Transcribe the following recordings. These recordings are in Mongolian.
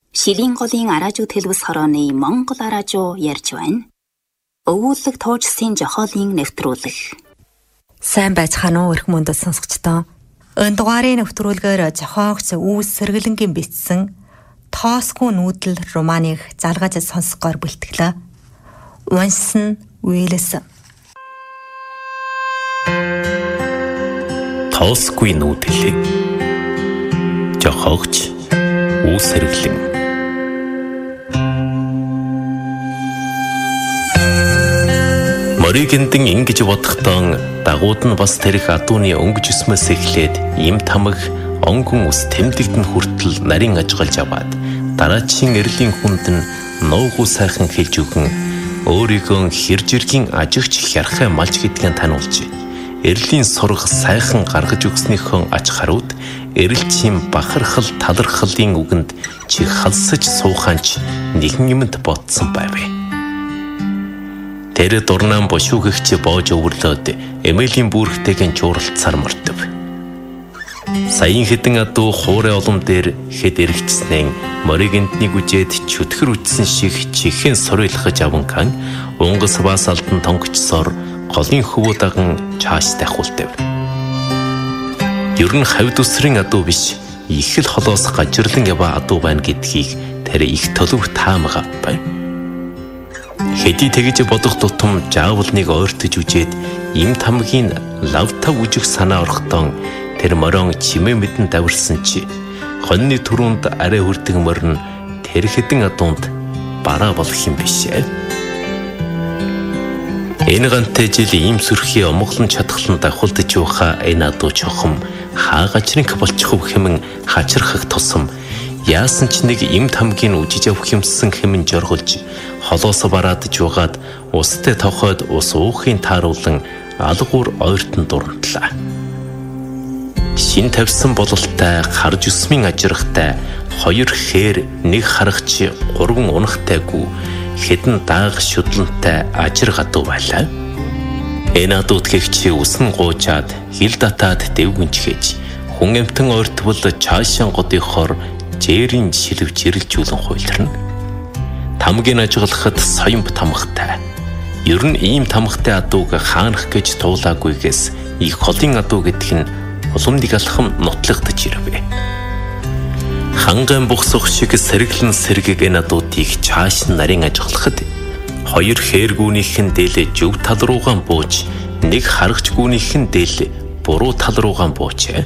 Шилийн голын араажууд хэлбэс хорооны Монгол араажуу ярьж байна. Өвүүлэг туужсын жохоолын нэвтрүүлэг. Сайн байцгаана уу эрх мөндөд сонсогчдоо. Энэ дугаарын нэвтрүүлгээр зохиогч Үүс Сэргэлэнгийн бичсэн Тоосгүй нүүдэл романыг залгаж сонсгоор бэлтгэлээ. Унсан Уиллс. Тоосгүй нүүдэл. Зохиогч Үүс Сэргэлэн. Моригэнтэн ингэж бодохдоо дагууд нь бас тэрх адууны өнгөж өсмөөс эхлээд им тамаг онгон ус тэмдэгдэн хүртэл нарийн ажиглаж аваад дараачийн эрлийн хүнд нь нуугу сайхан хэлж өгөн өөрийгөө хэржиргийн ажигч хярхай малж гэдгийг таниулж эрлийн сурах сайхан гаргаж өгснөөхөө ач харууд эрэлчийн бахархал талархлын үгэнд чи халсаж сууханч нэгэн юмд ботсон байвэ. Тэр дурнаан бошуугэгч боож өвөрлөөд эмээлийн бүрхтэйгэн жууралцсаар мортов. Саяын хэдэн адуу хуурай олон дээр хэд эргэжснэн моригэнтнийг үжээд чөтгөр үтсэн шиг чихэн сурийлгаж аванхан унгас бас алдан тонгочсоор голын хөвөө даган чааш тахуултав. Ер нь хавьд үсрийн адуу биш, их л холоос гажирлан ява адуу байна гэдгийг тэр их төлөв таамага бай. Хэдий тэгж бодох тутам жаавлныг ойртож үжээд им тамгийн лавтав үжих санаа орохдоо тэр морон чимээ мэдэн давирсан чи хоньны түрүүнд арай хүрдэг морин тэр хэдэн адуунд бараа болох юм бишээ. Энэ гантай жил ийм сүрхий омглон чадхлан давхулдаж юуха энэ адуу чохом хаагачрынх болчихов хэмэн хачирхах тусам яасан ч нэг им тамгийн үжиж авах юмсан хэмэн жоргулж холоос бараадж угаад устай тохойд ус уухын тааруулан алгуур ойртон дурамтлаа. Шин тавьсан бололтой харж үсмийн ажирхтай хоёр хээр нэг харагч гурван унахтайгүй хэдэн дааг шудлантай ажир гадуу байлаа. Энэ адууд гэгчи усан гуучаад хил татаад дэвгүнч хийж хүн амтан ойртвол чаашин годынхоор жээрийн шилв жирэлжүүлэн хуйларна. Тамгийн ажиглахад соёмб тамхтай. Ер нь ийм тамхтай адууг хаанах гэж туулаагүйгээс их холын адуу гэдг нь уламдыг алхам нутлагдаж ирвэ. Ханган бухсах шиг сэргэлэн сэргийг энэ адуудыг чааш нарийн ажиглахад хоёр хээргүүнийх нь дээлээ зөв тал руугаан бууж нэг харагч гүүнийх нь дээл буруу тал руугаан буучээ.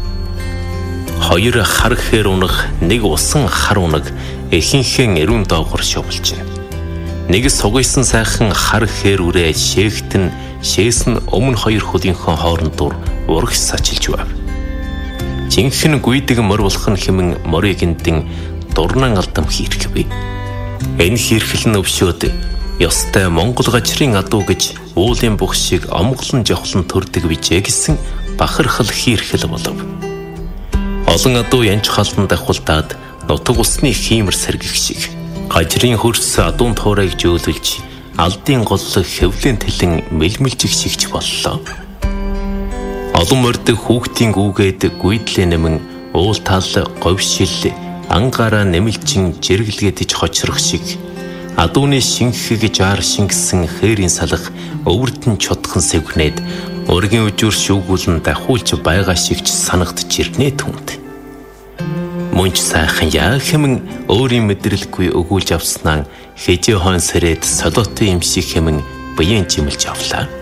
Хоёр хар хээр унах нэг усан хар унаг эхинхэн эрүүн доогор шовлж байна. Нэг сугайсан сайхан хар хээр үрээ шээгтэн шээс нь өмнө хоёр хөлийнхөө хоорондор урагш сачилж байв. Жинхэнэ гүйдэг мор болох нь хэмэн моригэнтэн дурнан алдам хийрхвэ. Энэ хийрхэл нь өвшөөд ёстой Монгол гажрын адуу гэж уулын бүх шиг омглон жавхлан төрдөг bijээ гэсэн бахархал хийрхэл болов. Олон адуу янч халдан давхулдаад нутаг усны хиймэр сэргэх шиг гажрын хөрс адуун туурайг жөөлөж алдын голлог хэвлэн тэлэн мэлмэлжих шигч боллоо. Олон морьд хүүхдийн гүүгээд гүйдлээ нэмэн уул тал говьшил ангаараа нэмэлчин жиргэлгээдэж хочрох шиг адууны шинхэг жаар шингэсэн хээрийн салах өвөрдөн чутхан сэвгнээд өргөн үжүүр шүүгүүлэн дахуулж байгаа шигч санагдж ирнэ түнд. Мөнч сайхан яа хэмэн өөрийн мэдрэлгүй өгүүлж авснаа хэжээ хон сэрээд солиотой юм шиг хэмэн биеийн чимэлж авлаа.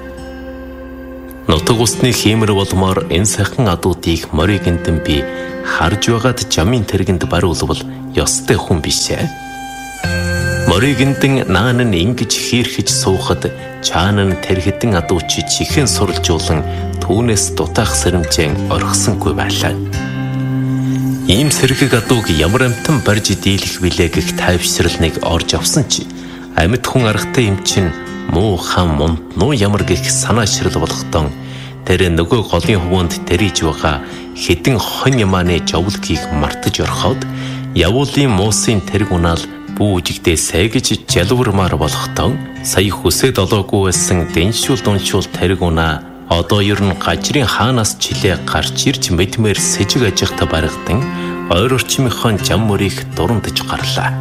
Нутаг усны хиймэр болмоор энэ сайхан адуудыг моригэнтэн би харж байгаад жамын тэргэнд бариулвал ёстой хүн бишээ. Моригэнтэн наан нь ингэж хийрхэж суухад чаана нь тэр хэдэн адууч чихэн суралжуулан түүнээс дутаах сэрэмжэн орхисонгүй байлаа. Ийм сэргийг адууг ямар амтан барьж дийлэх билээ гэх тайвшралныг орж авсан чи амьд хүн аргатай юм чин муу хам мунтнуу ямар гэх санаашрал болохдоо тэр нөгөө голын хувуунд тэрийж байгаа хэдэн хонь ямааны жовлгийг мартаж орхоод явуулын муусын тэрг унаал бүүжигдээ сайгиж жалуурмаар болохдоо сая хүсээд олоогүй байсан дэншүүл дуншүүл тэрг унаа одоо ер нь гажрын хаанаас чилээ гарч ирж мэдмээр сэжиг ажихта баргадан ойр орчмынхон зам мөрийг дурандж гарлаа.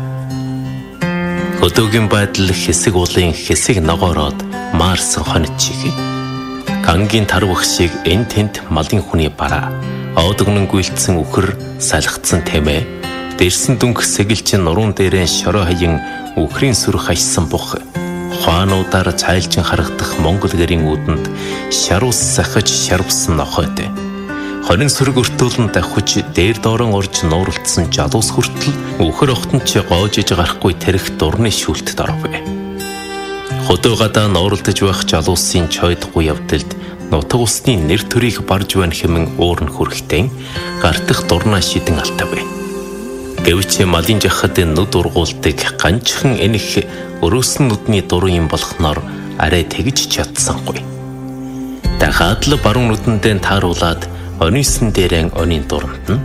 Өдөөгийн байдал хэсэг уулын хэсэг ногоороод Марс хонит чиг. Гангийн тар багшийг эн тент малын хүний бараа. Оодгонон гүйлцсэн үхэр салхацсан тэмээ. Дэрсэн дүнх сэгэлчин нуруунд дээрээ шороо хаян үхрийн сүрх хаясан бух. Хуануудаар цайлжин харагдах Монгол гэрийн үүдэнд шарус сахиж шарвсан нохойтой. Хорин сүрэг өртөөлөн давхиж дээр доорон орж нуурлцсан жалуус хүртэл үхэр охтон ч гоожиж гарахгүй тэрх дурны шүүлтэд орвэ. Хөдөө гадаа нуурлдаж байх жалуусын чойдгүй явдалд нутаг усны нэр төрийг барж байна хэмээн уурн хүрэхтэн гартах дурнаа шидэн алтавэ. Гэвч малын жахад нүд ургуулдаг ганчхан энэх өрөөсөн нүдний дурын юм болохноор арай тэгж чадсангүй. Дахиад л баруун нүдэндээ тааруулаад онисон дээрэн онийн дуранд нь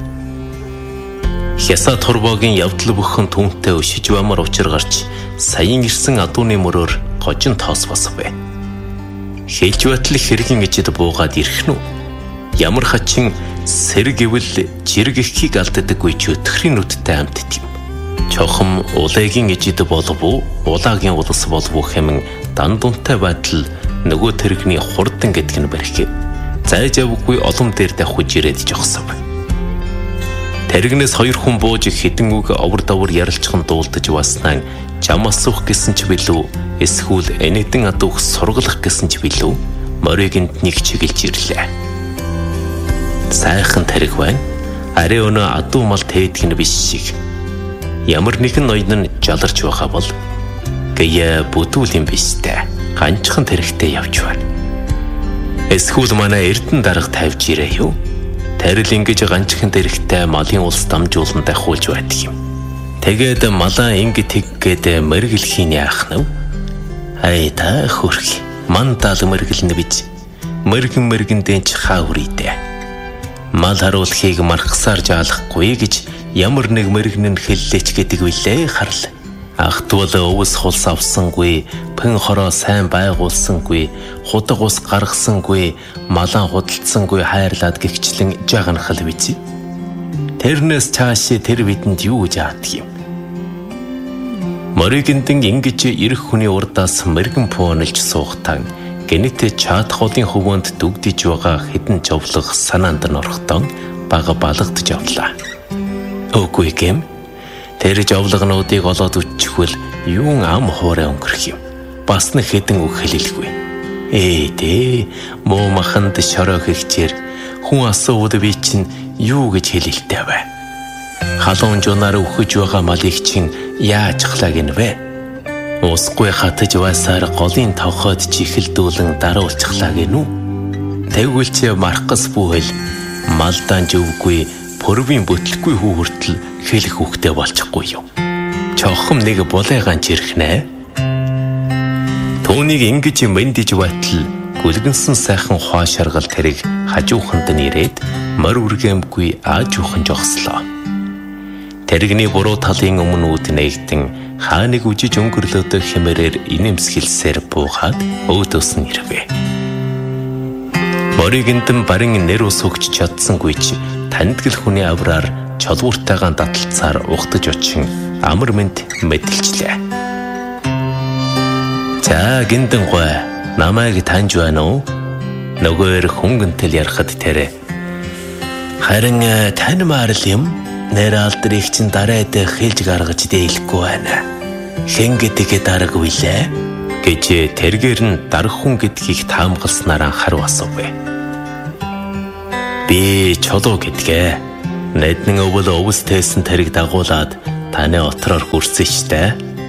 хясаа турбогийн явдал бүхэн түнтэй өшиж бамар учир гарч саяын ирсэн адууны мөрөөр гожин тоос босвэ. Хэлж батл хэргийн ижид буугаад ирэх нү. Ямар хачин сэрэг ивэл жирэг ихийг алддаггүй ч өтхрийн нүдтэй амтд юм. Чохом улайгийн ижид болов уу, улаагийн улс болов уу хэмээн дан дунтай байдал нөгөө тэрэгний хурдан гэдг нь барих. Зайж явгүй олон дээр давхиж ирээд жогсов. Тэрэгнээс хоёр хүн бууж хідэн үг овор давар ярилцхан дуулдаж баснаа жам асуух гэсэн ч билүү, эсвэл энэтэн адуух сургалах гэсэн ч билүү, морыгэнд нэг чиглэж ирлээ. Сайхан тэрэг байна. Арай өнөө адуу мал тээдэг нь биш шиг. Ямар нэгэн ноён нь жаларч байгаа бол гэе бүтүүл юм биш дээ. Ганчхан тэрэгтэй явж байна. Эсвэл манай эрдэн дарга тавьж ирээ юу? Тарил ингэж ганчхан тэрэгтэй малын улс дамжуулан дахиулж байдаг юм. Тэгээд малаа ингэ тэггээд мэргэлхийн яах нь? Айда хөрх. Мантал мэргэлнэ бич. Мэргэндээ ч хааврийдэ. Мал харуулахыг мархсаар жаалахгүй гэж ямар нэг мэрэгнэн хэллээч гэдэг билээ харл. Ахтвал өвс хулс авсангүй, пэн хороо сайн байгуулсангүй, худаг ус гаргасангүй, малаа худалдсангүй хайрлаад гихчлэн жаганахал биз. Тэрнээс цаашаа тэр бидэнд юу жаадаг юм? Морыгэндэн ингэж ирэх хүний урдаас мэрэгэн пуунэлж суухтан гэнэтэ чаат холын хөвөнд дүгдэж байгаа хідэн жовлох санаанд нь орохдон бага балгадж явлаа. Үгүй гэм. Тэр жовлогнуудыг олоод үтчихвэл юун ам хуурай өнгөрөх юм. Бас нэг хэдэн үг хэлэлгүй. Дээ муу маханд шороо хэгчээр хүн асууд би чинь юу гэж хэлэлтэй вэ? Халуун жунаар үхэж байгаа малыг чинь яаж хлаг нэ? Усгүй хатаж байсаар голын товхоод чихэлдүүлэн даруулчихлаа гэнүү. Тэгвэл чи мархас бүхэл малдаан живгүй пөрвийн бүтлэхгүй хүү хүртэл хэлэх үхтэй болчихгүй юу? Чохом нэг булайгаан чирхнэ. Түүнийг ингэж мэндэж байтал гүлгэнсэн сайхан хоо шаргал тэрэг хажууханд нь ирээд мор үргэмгүй аажуухан жогслоо. Тэрэгний буруу талын өмнүүд нэгдэн хааныг үжиж өнгөрлөөдөө хэмээрээр инэмсгэлсээр буухад өөдөөс нь ирвэ. Морыгэндэн барин нэр ус өгч чадсангүй ч тандгэл хүний авраар чолгууртайгаан даталцаар ухтаж очин амар мэд мэдэлчлээ. За гиндэн гой намайг таньж байна уу? Нөгөөр хөнгөнтэй ярахад тэрэ харин таньмаар л юм. Нэр алдрыг чин дараад хэлж гаргаж дээлэхгүй байна. Хэн гэдгээ дараг үйлээ гэж тэргээр нь дарах хүн гэдгийг таамагласнаар анхаарав асуув. Би чулуу гэдгээ. Нэднэн өвөл өвс тээсэн тэрэг дагуулад таны отроор хүрсэн штэ.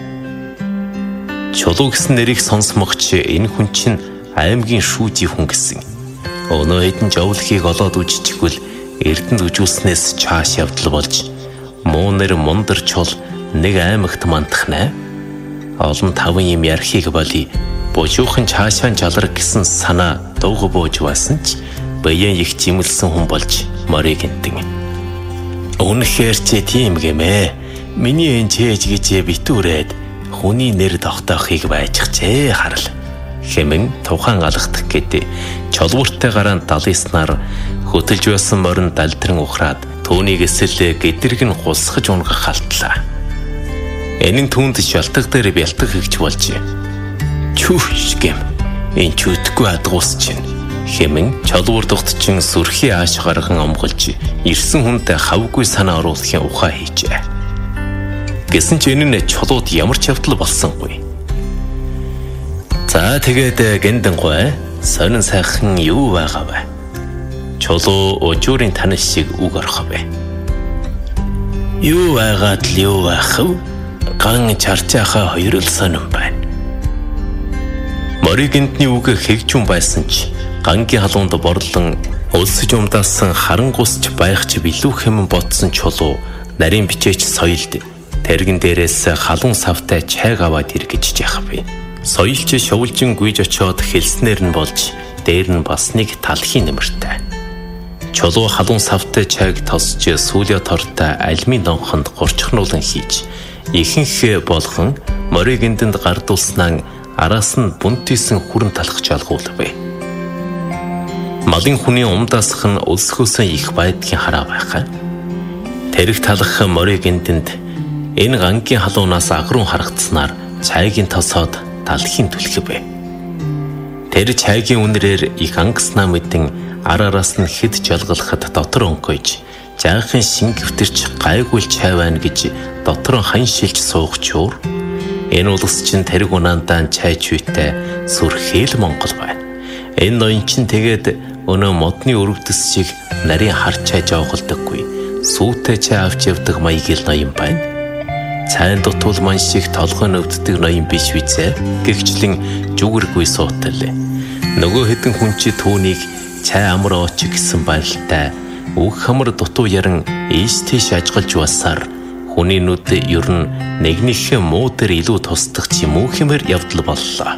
Чулуу гэсэн нэрийг сонсмогч энэ хүн чинь аймгийн шүүжий хүн гэсэн. Өнөө хэдэн жовлохыг олоод үжчихвэл эрдэнд үжүүлснээс чааш явдал болж муу нэр мундар чул нэг аймагт мандахнаа. Олон таван юм ярхийг боли божуухан чаашаан жалраг гэсэн санаа дууг бууж байсан ч баян их жимэлсэн хүн болж морыгэндэн. Үнэхээр чи тийм гэмээ. Миний энчээж гэж битүүрээд хүний нэр тогтоохыг байжчихжээ харал. Хэмэн тухайн алгадах гэдэг чолгууртай гараан далыснаар хөтөлж байсан морин далдран ухраад Түүнийг эсэл гэдрэг нь гулсгаж унгах халтлаа. Энэ нь түүнд шалтгаан дээр бялтаг хэгж болж чүш гэм энэ чүтгэхгүй адгуус чинь хэмэн чолуур дугтчин сүрхий ааш гарган омголж ирсэн хүнтэй хавгүй санаа оруулахын ухаа хийжээ. Гэсэн ч энэ нь чулууд ямар ч явдал болсонгүй. За тэгээд гэндэнгуй сонин сайхан юу байгаа вэ? Чулуу өжүүрийн танил шиг үг орох вэ? Юу байгаад л юу байх вэ? Ган чарчаахаа хоёр л сонин байна. Морийг гинтний үг хэгжүүн байсан ч гангийн халуунд борлон өлсөж умдаасан харангуусч байхч билүү хэмээн ботсон чулуу нарийн бичээч соёлд тэрэгэн дээрээс халуун савтай чайг аваад иргэж яах вэ? Соёлч шовлжин гүйж очиод хэлснээр нь болж дээр нь бас нэг талхын нэмэртэй. Чулуу халуун савтай чайг тосч сүүлээ тортой альмийн донхонд гурчхнуулан хийж ихэнх болгон морийг гинтэнд гардуулснаа араас нь бунтийсэн хүрэн талах жалгуулвэ. Малын хүний умдаасх нь өлсгөөсөө их байдгийн хараа байхаа. Тэрэг талах морийг гинтэнд энэ гангийн халуунаас агруун харагдсанаар чайгийн тосоод талхын түлхэвэ. Тэр чайгийн үнэрээр их ангаснаа мэдэн араас нь хэд жалгалахад дотор өнгөж жаахан шингэвтэрч гайгүй чай байна гэж дотор хан шилж суух чуур. Энэ улс чинь тэрэг унаандаа чай чүйтэй сүрхээл Монгол байна. Энэ ноён чинь тэгээд өнөө модны өрөвдөс шиг нарийн хар чай жооголдоггүй. Сүүтэй чай авч явдаг маягийн ноён байна. Цайн дутуул ман шиг толгой өвддөг ноён биш визээ. Гэгчлэн жүгэргүй суутал. Нөгөө хэдэн хүн чи түүнийг чай амар ooч гэсэн байлтай үг хамар дутуу яран ийш тийш ажгалж басаар хүний нүд ер нь нэгнийхээ муу дээр илүү тусдах юм уу хэмээр явдал боллоо.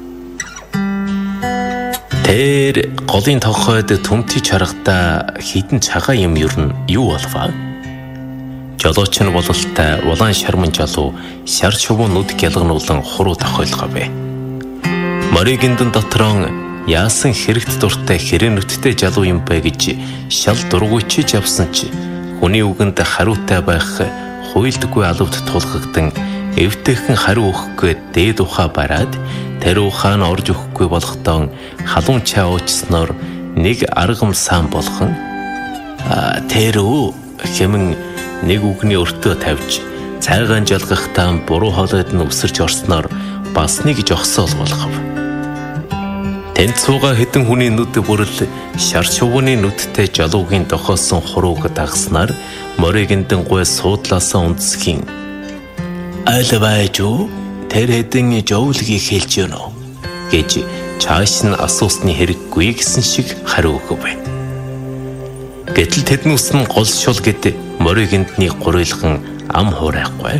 Тэр голын тохойд төмтий чаргата хідэн цагаан юм ер нь юу болваа? Жолооч нь бололтой улаан шарман жолоо шар шувуу нүд гялгануулан хуруу тохиолгоовэ. Морийг гинтэн дотроо яасан хэрэгт дуртай хэрэнүттэй жалуу юм бэ гэж шал дургуйчиж явсан чи хүний үгэнд хариутай байх хуйлдаггүй алавд тулгагдан эвтэйхэн хариу өгөхгүй дээд ухаа бараад тэр ухаан орж өгөхгүй болохдоо халуун чай уучсноор нэг аргам сан болгон тэр үү хэмэн нэг үгний өртөө тавьж цайгаан жалгахтаа буруу хоолойд нь өсөрж орсноор бас нэг жогсоол болгов. Тэнд сууга хэдэн хүний нүд бүрэл шар шувууны нүдтэй жалуугийн дохоосон хурууг дагснаар морийг гинтэн гуй суудлаасаа унцхийн. Айл байж юу? Тэр хэдэн жовлгийг хэлж гэнэ үү? Гэж чааш нь асуусны хэрэггүй гэсэн шиг хариу өгөв. Гэтэл тэднүүс нь гол шул гэд морийг гинтний гурийлхан ам хуурайхгүй.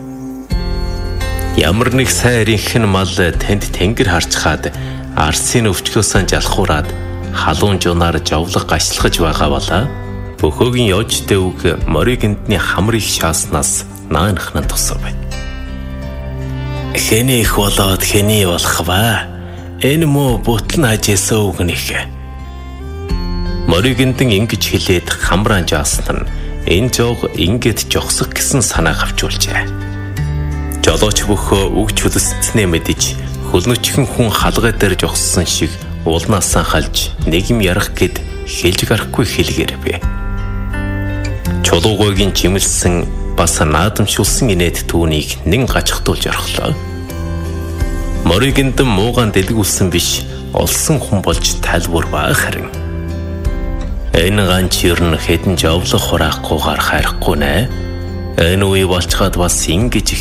Ямар нэг сайн ринхэн мал тэнд тэнгэр харчхаад арсын өвчгөөсөн жалхуураад халуун жунаар жовлог гашлахж байгаа болоо. Бөхөөгийн ёжтэй үг морийг гинтний хамар их шааснаас наанах нь тусав. Хэний их болоод хэний болох ба? Энэ муу бүтлэн хажээсөө үг нэх. Морийг гинтэн ингэж хэлээд хамраан жаасан нь энэ жог ингэж жогсох гэсэн санаа авчулжээ. Жолооч бөхөө үг чөлсцнээ мэдэж хөлнөчхөн хүн халгай дээр жогссон шиг уулнаасаа халж нэг юм ярах гэд хэлж гарахгүй хэлгэрвэ. Чулуугойгийн жимэлсэн бас наадамшуулсан инээд түүнийг нэн гачхтуулж орхлоо. Морийг гинтэн муугаан дэлгүүлсэн биш олсон хүн болж тайлбар баа харин. Энэ ганч ер нь хэдэн жовлох хураахгүйгээр хайрахгүй нэ. Энэ үе болчгаад бас ингэж